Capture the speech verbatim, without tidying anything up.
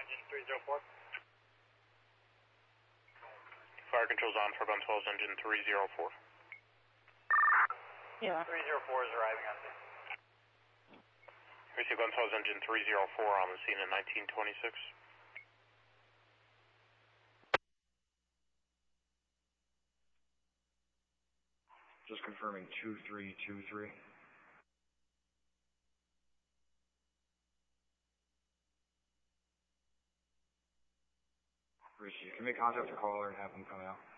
engine three zero four. Fire control's on for Gun twelve's engine three zero four. Yeah. three zero four is arriving on scene. We see Gun twelve's engine three zero four on the scene in nineteen twenty-six. Just confirming two three two three. Richie, can you make contact with the caller and have them come out?